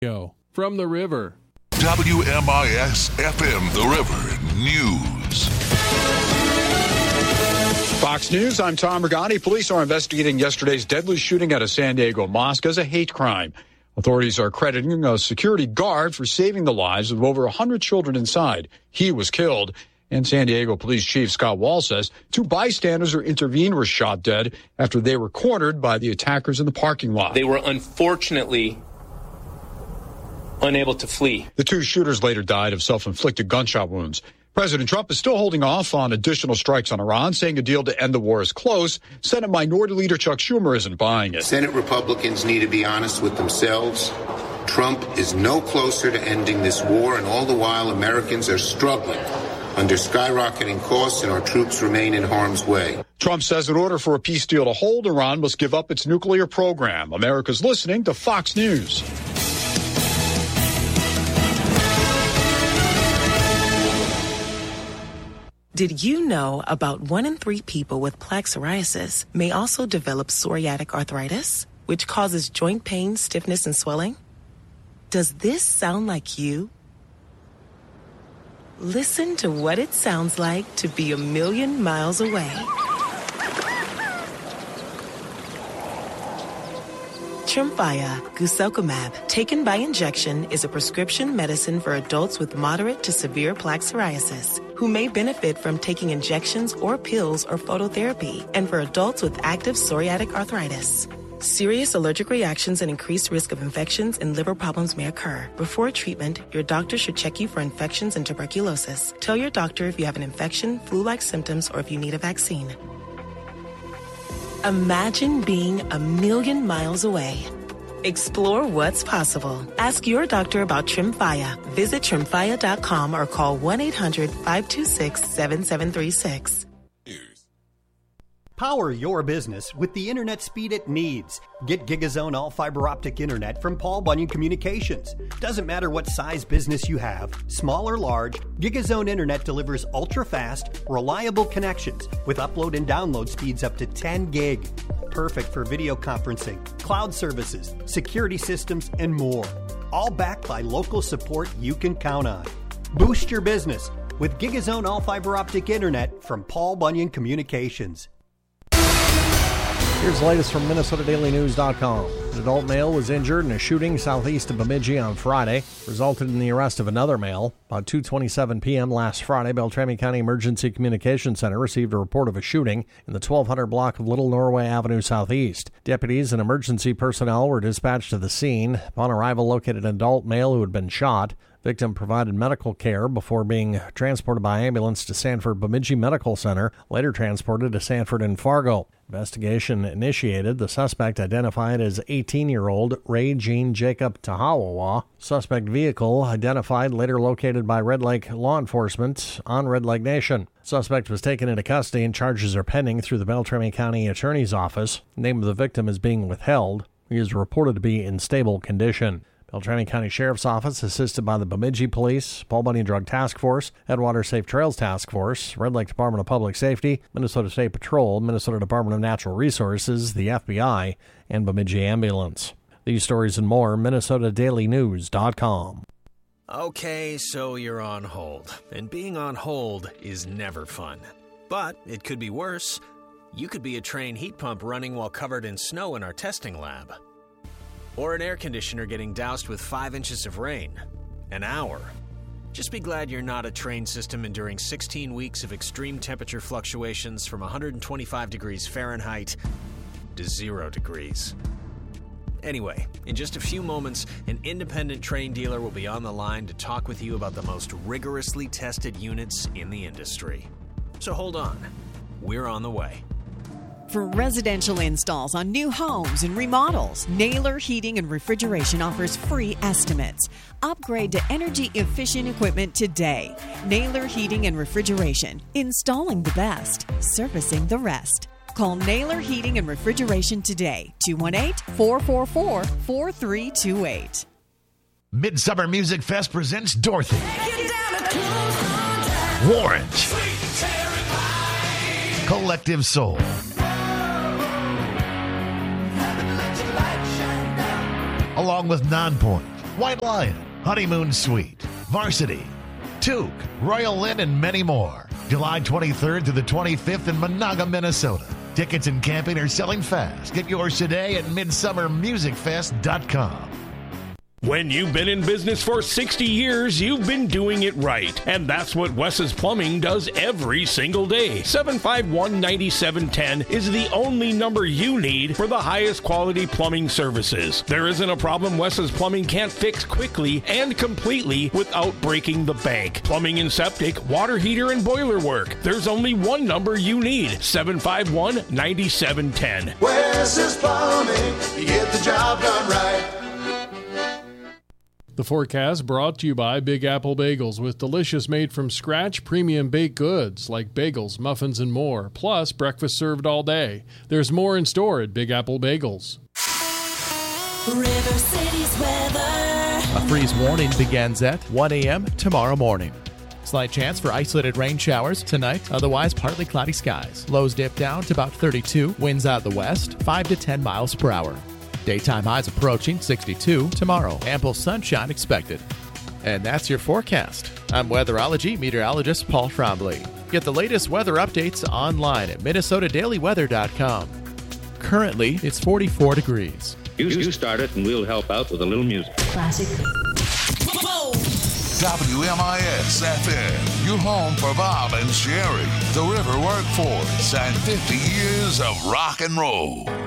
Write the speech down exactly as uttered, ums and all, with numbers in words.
Go. From the river. W M I S F M The River News. Fox News, I'm Tom Regani. Police are investigating yesterday's deadly shooting at a San Diego mosque as a hate crime. Authorities are crediting a security guard for saving the lives of over one hundred children inside. He was killed. And San Diego Police Chief Scott Wall says two bystanders who intervened were shot dead after they were cornered by the attackers in the parking lot. They were unfortunately unable to flee. The two shooters later died of self-inflicted gunshot wounds. President Trump is still holding off on additional strikes on Iran, saying a deal to end the war is close. Senate Minority Leader Chuck Schumer isn't buying it. Senate Republicans need to be honest with themselves. Trump is no closer to ending this war, and all the while Americans are struggling under skyrocketing costs and our troops remain in harm's way. Trump says in order for a peace deal to hold, Iran must give up its nuclear program. America's listening to Fox News. Did you know about one in three people with plaque psoriasis may also develop psoriatic arthritis, which causes joint pain, stiffness, and swelling? Does this sound like you? Listen to what it sounds like to be a million miles away. Tremfya guselkumab, taken by injection, is a prescription medicine for adults with moderate to severe plaque psoriasis who may benefit from taking injections or pills or phototherapy, and for adults with active psoriatic arthritis. Serious allergic reactions and increased risk of infections and liver problems may occur. Before treatment, your doctor should check you for infections and tuberculosis. Tell your doctor if you have an infection, flu-like symptoms, or if you need a vaccine. Imagine being a million miles away. Explore what's possible. Ask your doctor about Tremfya. Visit tremfya dot com or call one eight hundred five two six seven seven three six. Power your business with the internet speed it needs. Get GigaZone all fiber optic internet from Paul Bunyan Communications. Doesn't matter what size business you have, small or large, GigaZone internet delivers ultra-fast, reliable connections with upload and download speeds up to ten gig. Perfect for video conferencing, cloud services, security systems, and more. All backed by local support you can count on. Boost your business with GigaZone all fiber optic internet from Paul Bunyan Communications. Here's the latest from Minnesota Daily News dot com. An adult male was injured in a shooting southeast of Bemidji on Friday, resulted in the arrest of another male. About two twenty-seven p.m. last Friday, Beltrami County Emergency Communications Center received a report of a shooting in the twelve hundred block of Little Norway Avenue Southeast. Deputies and emergency personnel were dispatched to the scene. Upon arrival, located an adult male who had been shot. Victim provided medical care before being transported by ambulance to Sanford Bemidji Medical Center, later transported to Sanford and Fargo. Investigation initiated. The suspect identified as eighteen-year-old Ray Jean Jacob Tahawawa. Suspect vehicle identified, later located by Red Lake law enforcement on Red Lake Nation. Suspect was taken into custody and charges are pending through the Beltrami County Attorney's Office. The name of the victim is being withheld. He is reported to be in stable condition. Beltrami County Sheriff's Office, assisted by the Bemidji Police, Paul Bunyan Drug Task Force, Headwater Safe Trails Task Force, Red Lake Department of Public Safety, Minnesota State Patrol, Minnesota Department of Natural Resources, the F B I, and Bemidji Ambulance. These stories and more, Minnesota Daily News dot com. Okay, so you're on hold, and being on hold is never fun. But it could be worse. You could be a train heat pump running while covered in snow in our testing lab. Or an air conditioner getting doused with five inches of rain. An hour. Just be glad you're not a train system enduring sixteen weeks of extreme temperature fluctuations from one hundred twenty-five degrees Fahrenheit to zero degrees. Anyway, in just a few moments, an independent train dealer will be on the line to talk with you about the most rigorously tested units in the industry. So hold on. We're on the way. For residential installs on new homes and remodels, Naylor Heating and Refrigeration offers free estimates. Upgrade to energy-efficient equipment today. Naylor Heating and Refrigeration. Installing the best. Servicing the rest. Call Naylor Heating and Refrigeration today. two one eight, four four four, four three two eight. Midsummer Music Fest presents Dorothy, Warrant, Collective Soul, along with Nonpoint, White Lion, Honeymoon Suite, Varsity, Toque, Royal Inn, and many more. July twenty-third through the twenty-fifth in Monaga, Minnesota. Tickets and camping are selling fast. Get yours today at midsummer music fest dot com. When you've been in business for sixty years, you've been doing it right. And that's what Wes's Plumbing does every single day. seven five one, nine seven one zero is the only number you need for the highest quality plumbing services. There isn't a problem Wes's Plumbing can't fix quickly and completely without breaking the bank. Plumbing and septic, water heater, and boiler work. There's only one number you need. seven five one, nine seven one zero. Wes's Plumbing, you get the job done right. The forecast brought to you by Big Apple Bagels with delicious made-from-scratch premium baked goods like bagels, muffins, and more, plus breakfast served all day. There's more in store at Big Apple Bagels. River City's weather. A freeze warning begins at one a.m. tomorrow morning. Slight chance for isolated rain showers tonight, otherwise partly cloudy skies. Lows dip down to about thirty-two, winds out the west, five to ten miles per hour. Daytime highs approaching sixty-two tomorrow. Ample sunshine expected. And that's your forecast. I'm weatherology meteorologist Paul Trombley. Get the latest weather updates online at minnesota daily weather dot com. Currently, it's forty-four degrees. You, you start it and we'll help out with a little music. Classic. W M I S F M, your home for Bob and Sherry, the River Workforce, and fifty years of rock and roll.